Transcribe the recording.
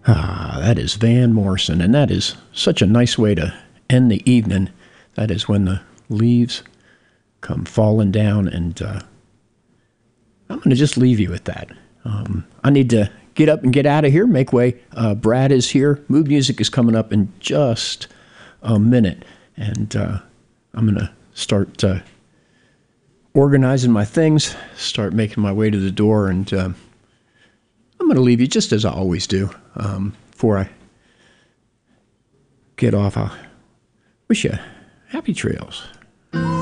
Ah, that is Van Morrison, and that is such a nice way to end the evening. That is when the leaves come falling down, and I'm going to just leave you with that. I need to get up and get out of here, make way. Brad is here. Mood Music is coming up in just a minute, and I'm going to start organizing my things, start making my way to the door, and I'm going to leave you just as I always do. Before I get off, I wish you happy trails.